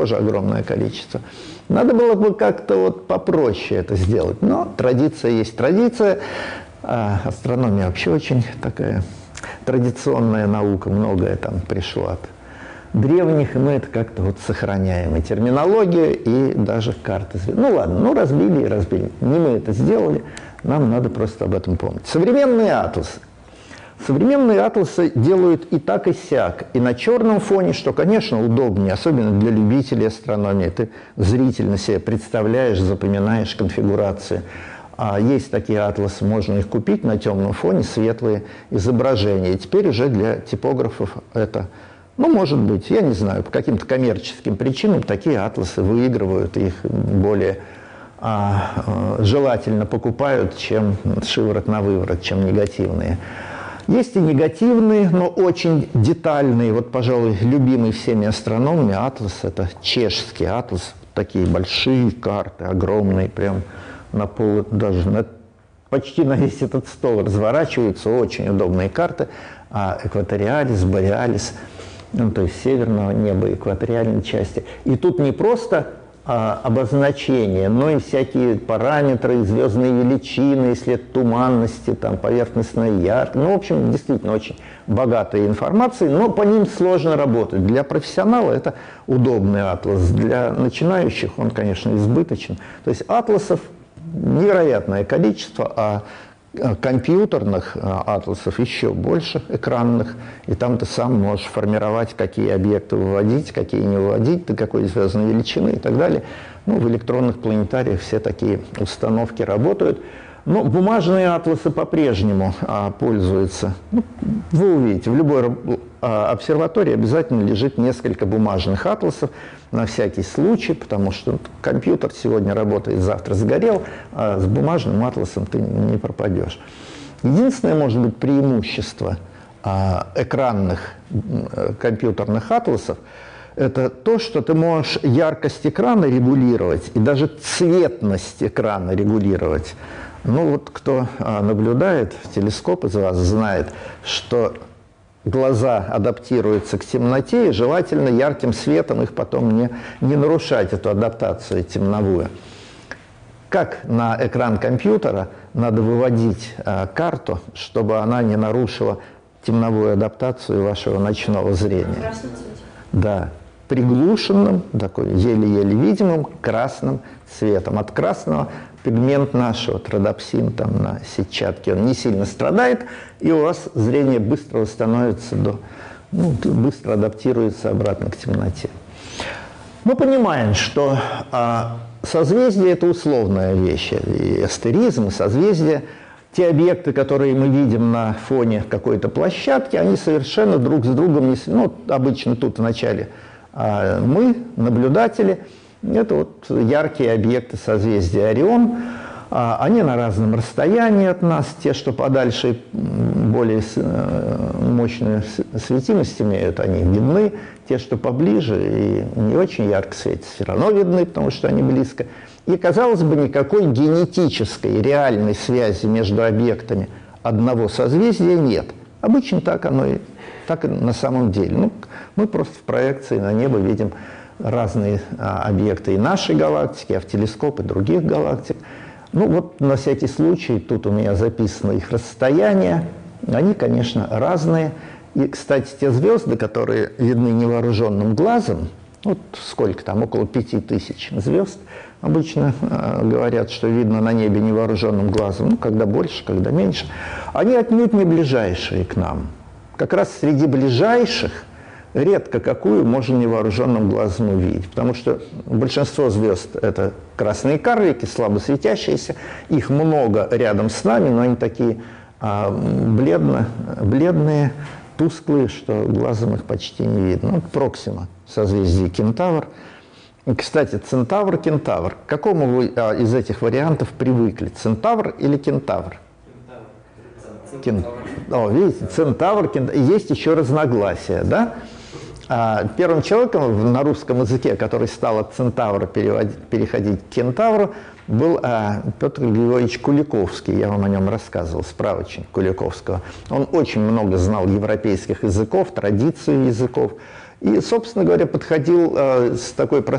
тоже огромное количество. Надо было бы как-то вот попроще это сделать. Но традиция есть традиция. Астрономия вообще очень такая традиционная наука. Многое там пришло от древних, и мы это как-то вот сохраняем. И терминологию, и даже карты. Ну ладно, ну разбили и разбили. Не мы это сделали, нам надо просто об этом помнить. Современные атласы. Современные атласы делают и так, и сяк. И на черном фоне, что, конечно, удобнее, особенно для любителей астрономии. Ты зрительно себе представляешь, запоминаешь конфигурации. А есть такие атласы, можно их купить на темном фоне, светлые изображения. И теперь уже для типографов это, ну, может быть, я не знаю, по каким-то коммерческим причинам такие атласы выигрывают, их более желательно покупают, чем шиворот на выворот, чем негативные. Есть и негативные, но очень детальные. Вот, пожалуй, любимый всеми астрономами атлас – это чешский атлас. Такие большие карты, огромные, прям на пол, даже почти на весь этот стол разворачиваются. Очень удобные карты. Экваториалис, Бореалис, ну, то есть северного неба, экваториальной части. И тут не просто обозначения, но и всякие параметры, звездные величины, если это туманности, там, поверхностная яркость. Ну, в общем, действительно очень богатая информация, но по ним сложно работать. Для профессионала это удобный атлас, для начинающих он, конечно, избыточен. То есть атласов невероятное количество, а компьютерных атласов еще больше, экранных, и там ты сам можешь формировать, какие объекты выводить, какие не выводить, до какой звездной величины и так далее. Ну, в электронных планетариях все такие установки работают. Но бумажные атласы по-прежнему пользуются. Ну, вы увидите, в любой обсерватории обязательно лежит несколько бумажных атласов на всякий случай, потому что компьютер сегодня работает, завтра сгорел, а с бумажным атласом ты не пропадешь. Единственное, может быть, преимущество экранных компьютерных атласов – это то, что ты можешь яркость экрана регулировать и даже цветность экрана регулировать. Ну вот кто наблюдает в телескоп из вас, знает, что глаза адаптируются к темноте, и желательно ярким светом их потом не нарушать, эту адаптацию темновую. Как на экран компьютера надо выводить карту, чтобы она не нарушила темновую адаптацию вашего ночного зрения? В красном цвете? Да, приглушенным, такой еле-еле видимым красным цветом. От красного пигмент наш, вот родопсин там на сетчатке, он не сильно страдает, и у вас зрение быстро становится быстро адаптируется обратно к темноте. Мы понимаем, что созвездие – это условная вещь, и астеризм, и созвездие. Те объекты, которые мы видим на фоне какой-то площадки, они совершенно друг с другом не... Ну, обычно тут вначале мы, наблюдатели, это вот яркие объекты созвездия Орион. Они на разном расстоянии от нас. Те, что подальше, более мощную светимость имеют, они видны. Те, что поближе и не очень ярко светят, все равно видны, потому что они близко. И, казалось бы, никакой генетической, реальной связи между объектами одного созвездия нет. Обычно так оно и на самом деле. Ну, мы просто в проекции на небо видим разные объекты и нашей галактики, а в телескопы других галактик. Ну вот на всякий случай, тут у меня записано их расстояние. Они, конечно, разные. И, кстати, те звезды, которые видны невооруженным глазом, вот сколько там, около 5000 звезд, обычно говорят, что видно на небе невооруженным глазом, ну, когда больше, когда меньше, они отнюдь не ближайшие к нам. Как раз среди ближайших редко какую можно невооруженным глазом увидеть, потому что большинство звезд – это красные карлики, слабо светящиеся, их много рядом с нами, но они такие бледные, тусклые, что глазом их почти не видно. Вот Проксима, созвездие Кентавр. Кстати, Центавр-Кентавр. К какому вы из этих вариантов привыкли? Центавр или Кентавр? Видите, Центавр, Кентавр. Есть еще разногласия, да? Первым человеком на русском языке, который стал от Центавра переходить к Кентавру, был Петр Григорьевич Куликовский. Я вам о нем рассказывал, справочник Куликовского. Он очень много знал европейских языков, традиций языков. И, собственно говоря, подходил с такой